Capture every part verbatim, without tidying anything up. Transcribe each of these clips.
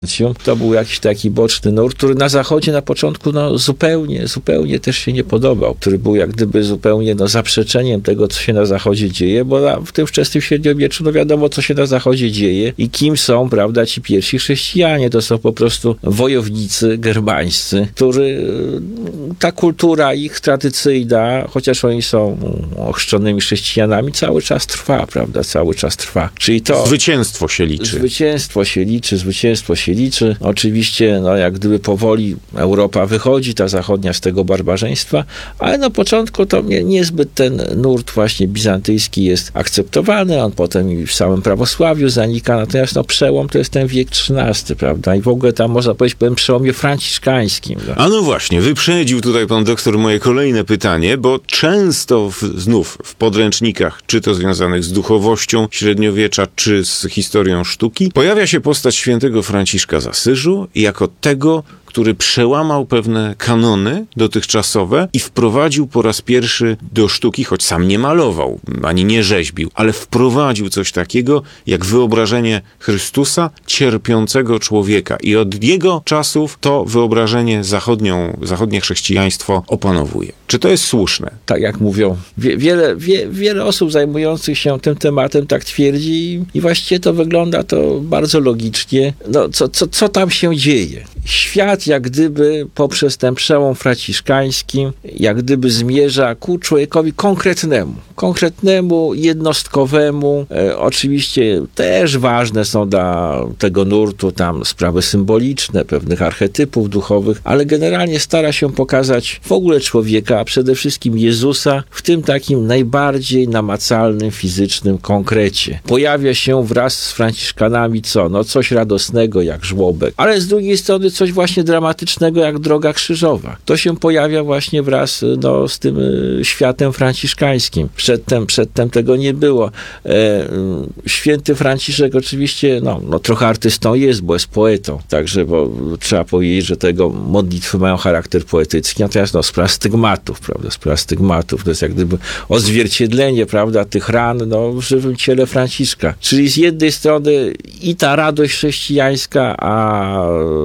To był jakiś taki boczny nurt, który na zachodzie na początku no, zupełnie, zupełnie też się nie podobał, który był jak gdyby zupełnie no, zaprzeczeniem tego, co się na zachodzie dzieje, bo na, w tym wczesnym średniowieczu no wiadomo, co się na zachodzie dzieje i kim są, prawda, ci pierwsi chrześcijanie. To są po prostu wojownicy germańscy, który ta kultura ich tradycyjna, chociaż oni są ochrzczonymi chrześcijanami, cały czas trwa, prawda, cały czas trwa. Czyli to... Zwycięstwo się liczy. Zwycięstwo się liczy, zwycięstwo się liczy. Oczywiście, no jak gdyby powoli Europa wychodzi, ta zachodnia, z tego barbarzyństwa, ale na początku to nie, niezbyt ten nurt właśnie bizantyjski jest akceptowany, on potem i w samym prawosławiu zanika, natomiast no przełom to jest ten wiek trzynasty, prawda, i w ogóle tam można powiedzieć po tym przełomie franciszkańskim. No. A no właśnie, wyprzedził tutaj pan doktor moje kolejne pytanie, bo często w, znów w podręcznikach, czy to związanych z duchowością średniowiecza, czy z historią sztuki, pojawia się postać świętego Franciszka z Asyżu jako tego, który przełamał pewne kanony dotychczasowe i wprowadził po raz pierwszy do sztuki, choć sam nie malował, ani nie rzeźbił, ale wprowadził coś takiego jak wyobrażenie Chrystusa, cierpiącego człowieka. I od jego czasów to wyobrażenie zachodnią, zachodnie chrześcijaństwo opanowuje. Czy to jest słuszne? Tak jak mówią, wie, wiele, wie, wiele osób zajmujących się tym tematem tak twierdzi i, i właściwie to wygląda to bardzo logicznie. No, co, co, co tam się dzieje? Świat jak gdyby poprzez ten przełom franciszkański jak gdyby zmierza ku człowiekowi konkretnemu, konkretnemu, jednostkowemu. E, oczywiście też ważne są dla tego nurtu tam sprawy symboliczne, pewnych archetypów duchowych, ale generalnie stara się pokazać w ogóle człowieka, a przede wszystkim Jezusa w tym takim najbardziej namacalnym, fizycznym konkrecie. Pojawia się wraz z franciszkanami co? No coś radosnego jak żłobek, ale z drugiej strony coś właśnie dramatycznego jak droga krzyżowa. To się pojawia właśnie wraz no, z tym y, światem franciszkańskim. Przedtem, przedtem tego nie było. E, święty Franciszek oczywiście no, no, trochę artystą jest, bo jest poetą. Także bo trzeba powiedzieć, że tego modlitwy mają charakter poetycki, natomiast no, sprawa stygmatów, prawda? Sprawa stygmatów to jest jak gdyby odzwierciedlenie, prawda, tych ran no, w żywym ciele Franciszka. Czyli z jednej strony i ta radość chrześcijańska, a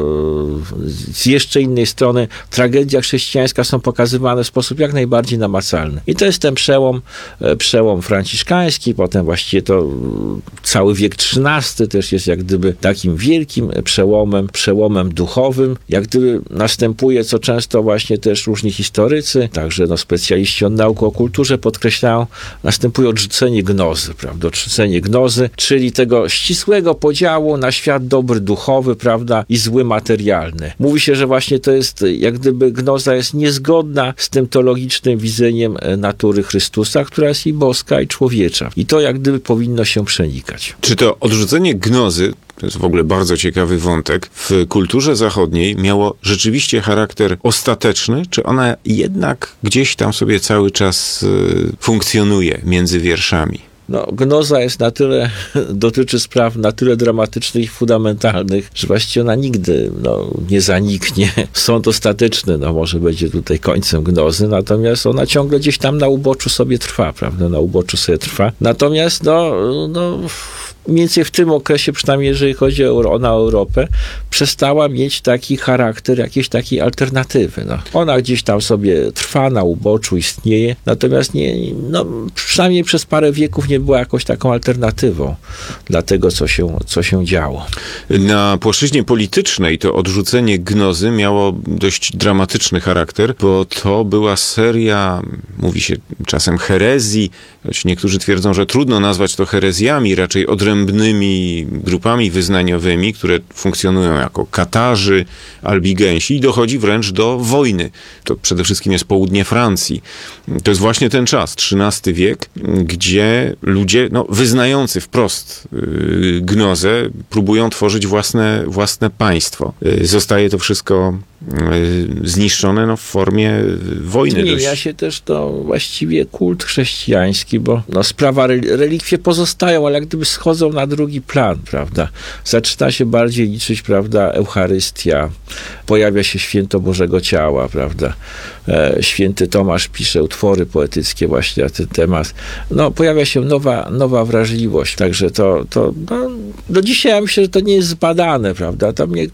z jeszcze innej strony tragedia chrześcijańska są pokazywane w sposób jak najbardziej namacalny. I to jest ten przełom, przełom franciszkański, potem właściwie to cały wiek trzynasty też jest jak gdyby takim wielkim przełomem, przełomem duchowym. Jak gdyby następuje, co często właśnie też różni historycy, także no specjaliści od nauk o kulturze podkreślają, następuje odrzucenie gnozy, prawda, odrzucenie gnozy, czyli tego ścisłego podziału na świat dobry duchowy, prawda, i zły materialny. Mówi się, że właśnie to jest, jak gdyby gnoza jest niezgodna z tym teologicznym widzeniem natury Chrystusa, która jest i boska, i człowiecza. I to jak gdyby powinno się przenikać. Czy to odrzucenie gnozy, to jest w ogóle bardzo ciekawy wątek, w kulturze zachodniej miało rzeczywiście charakter ostateczny, czy ona jednak gdzieś tam sobie cały czas y, funkcjonuje między wierszami? No, gnoza jest na tyle, dotyczy spraw na tyle dramatycznych i fundamentalnych, że właściwie ona nigdy no, nie zaniknie. Sąd ostateczny, no może będzie tutaj końcem gnozy, natomiast ona ciągle gdzieś tam na uboczu sobie trwa, prawda, na uboczu sobie trwa. Natomiast no, no mniej więcej w tym okresie, przynajmniej jeżeli chodzi o, o na Europę, przestała mieć taki charakter jakiejś takiej alternatywy. No. Ona gdzieś tam sobie trwa, na uboczu istnieje, natomiast nie, no, przynajmniej przez parę wieków nie była jakąś taką alternatywą dla tego, co się, co się działo. Na płaszczyźnie politycznej to odrzucenie gnozy miało dość dramatyczny charakter, bo to była seria, mówi się czasem herezji, choć niektórzy twierdzą, że trudno nazwać to herezjami, raczej odrębnymi grupami wyznaniowymi, które funkcjonują jako Katarzy, Albigensi i dochodzi wręcz do wojny. To przede wszystkim jest południe Francji. To jest właśnie ten czas, trzynasty wiek, gdzie ludzie no, wyznający wprost yy, gnozę próbują tworzyć własne, własne państwo. Yy, zostaje to wszystko yy, zniszczone no, w formie wojny. Zmienia dość... się też to właściwie kult chrześcijański, bo no, sprawa relikwie pozostają, ale jak gdyby schodzą na drugi plan, prawda. Zaczyna się bardziej liczyć, prawda, Eucharystia, pojawia się święto Bożego Ciała, prawda. E, święty Tomasz pisze utwory poetyckie właśnie na ten temat. No, pojawia się nowa, nowa wrażliwość, także to, to no, do dzisiaj ja myślę, że to nie jest zbadane, prawda. Tam nie,